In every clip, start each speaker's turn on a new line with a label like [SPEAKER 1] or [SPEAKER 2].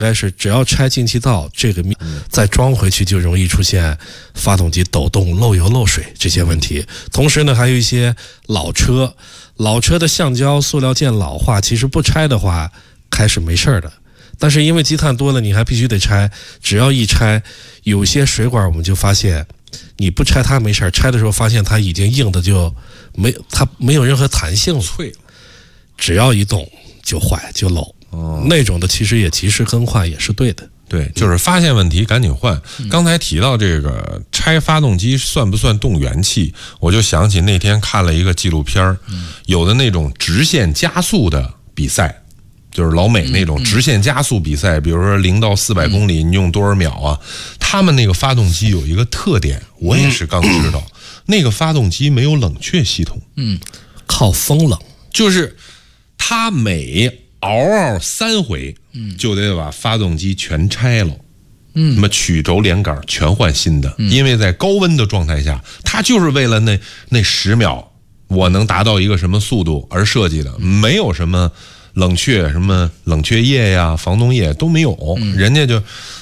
[SPEAKER 1] 应该是只要拆进气道，这个再装回去就容易出现发动机抖动、漏油、漏水这些问题。同时呢，还有一些老车的橡胶、塑料件老化，其实不拆的话开是没事的。但是因为积碳多了，你还必须得拆。只要一拆，有些水管我们就发现，你不拆它没事，拆的时候发现它已经硬的就它没有任何弹性了，
[SPEAKER 2] 脆了，
[SPEAKER 1] 只要一动就坏就漏。那种的其实也及时更换也是对的。
[SPEAKER 2] 对，就是发现问题赶紧换。刚才提到这个拆发动机算不算动元气，我就想起那天看了一个纪录片，有的那种直线加速的比赛，就是老美那种直线加速比赛，比如说0到400公里你用多少秒啊？他们那个发动机有一个特点，我也是刚知道，那个发动机没有冷却系统，
[SPEAKER 1] 靠风冷，
[SPEAKER 2] 就是它每嗷3回，就得把发动机全拆了，那么曲轴连杆全换新的，因为在高温的状态下，它就是为了那10秒我能达到一个什么速度而设计的，没有什么冷却，什么冷却液呀、防冻液都没有，人家就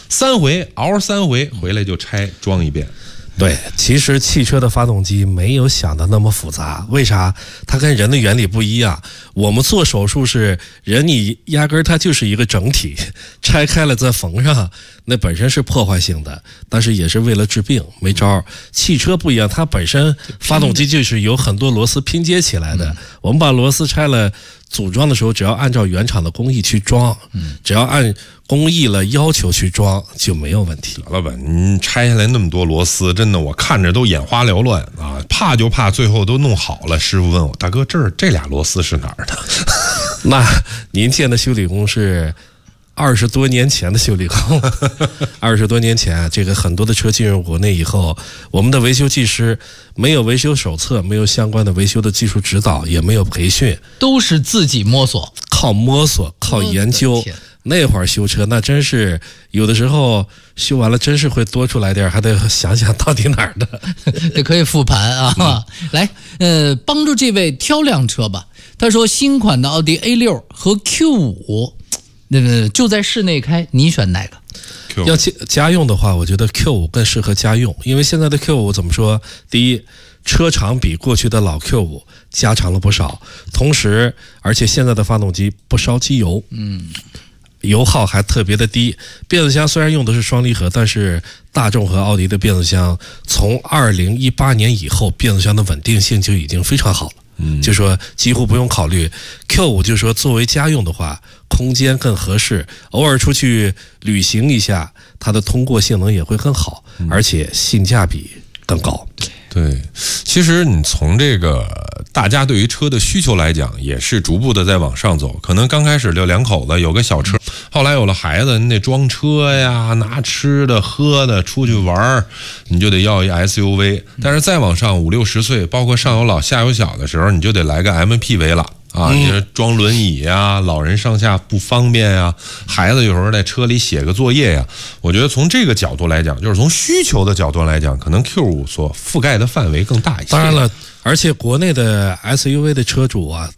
[SPEAKER 2] 3回嗷3回回来就拆装一遍。
[SPEAKER 1] 对，其实汽车的发动机没有想的那么复杂。为啥？它跟人的原理不一样。我们做手术是人，你压根儿它就是一个整体，拆开了再缝上，那本身是破坏性的，但是也是为了治病，没招。汽车不一样，它本身发动机就是有很多螺丝拼接起来的。我们把螺丝拆了，组装的时候只要按照原厂的工艺去装，只要按工艺了要求去装就没有问题。
[SPEAKER 2] 老板，你拆下来那么多螺丝，真的我看着都眼花缭乱啊！怕就怕最后都弄好了，师傅问我，大哥，这俩螺丝是哪儿的？
[SPEAKER 1] 那您见的修理工是20多年前的修理工，20多年前这个很多的车进入国内以后，我们的维修技师没有维修手册，没有相关的维修的技术指导，也没有培训，
[SPEAKER 3] 都是自己摸索，
[SPEAKER 1] 靠研究。那会儿修车那真是有的时候修完了真是会多出来点，还得想想到底哪儿的，
[SPEAKER 3] 也可以复盘啊。来，帮助这位挑辆车吧。他说新款的奥迪 A6 和 Q5，就在室内开，你选哪个？
[SPEAKER 1] 要家用的话，我觉得 Q5 更适合家用，因为现在的 Q5 怎么说？第一，车长比过去的老 Q5 加长了不少，同时而且现在的发动机不烧机油，油耗还特别的低。变速箱虽然用的是双离合，但是大众和奥迪的变速箱从2018年以后，变速箱的稳定性就已经非常好了。就说几乎不用考虑 Q5， 就说作为家用的话，空间更合适，偶尔出去旅行一下，它的通过性能也会更好，而且性价比更高。
[SPEAKER 2] 对，其实你从这个大家对于车的需求来讲，也是逐步的在往上走。可能刚开始就2口子有个小车，后来有了孩子，你得装车呀，拿吃的喝的出去玩，你就得要一 SUV。但是再往上5、60岁，包括上有老下有小的时候，你就得来个 MPV 了。你装轮椅呀，老人上下不方便呀，孩子有时候在车里写个作业呀。我觉得从这个角度来讲，就是从需求的角度来讲，可能 Q5 所覆盖的范围更大一些。
[SPEAKER 1] 当然了，而且国内的 SUV 的车主啊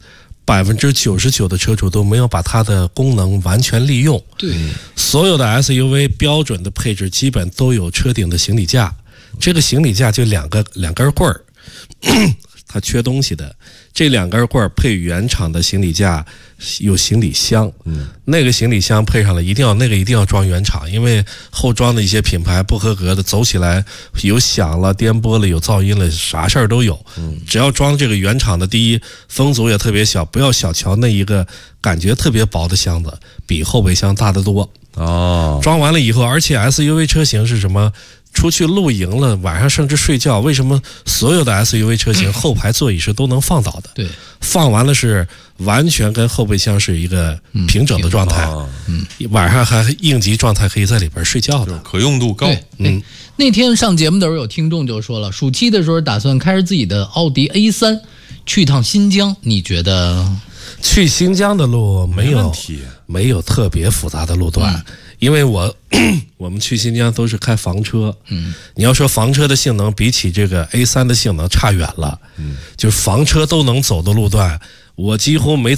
[SPEAKER 1] ，99%的车主都没有把它的功能完全利用。
[SPEAKER 3] 对，
[SPEAKER 1] 所有的 SUV 标准的配置基本都有车顶的行李架，这个行李架就两根棍儿。它缺东西的，这2根棍配原厂的行李架，有行李箱，那个行李箱配上了一定要装原厂，因为后装的一些品牌不合格的，走起来有响了、颠簸了、有噪音了，啥事儿都有。只要装这个原厂的，第一风阻也特别小，不要小瞧那一个感觉特别薄的箱子，比后备箱大得多。装完了以后，而且 SUV 车型是什么？出去露营了，晚上甚至睡觉，为什么所有的 SUV 车型后排座椅是都能放倒的？对，放完了是完全跟后备箱是一个平整的状态。晚上还应急状态可以在里边睡觉的，
[SPEAKER 2] 可用度高。
[SPEAKER 3] 那天上节目的时候，有听众就说了，暑期的时候打算开着自己的奥迪 A3 去趟新疆，你觉得？
[SPEAKER 1] 去新疆的路没有特别复杂的路段，因为我们去新疆都是开房车，你要说房车的性能比起这个 A3 的性能差远了，就是房车都能走的路段，我几乎没